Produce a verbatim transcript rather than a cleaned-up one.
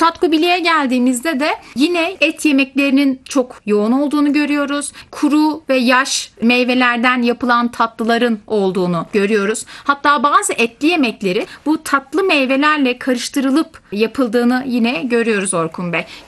Tatlıbiliğe geldiğimizde de yine et yemeklerinin çok yoğun olduğunu görüyoruz. Kuru ve yaş meyvelerden yapılan tatlıların olduğunu görüyoruz. Hatta bazı etli yemekleri bu tatlı meyvelerle karıştırılıp yapıldığını yine görüyoruz Orkun Bey.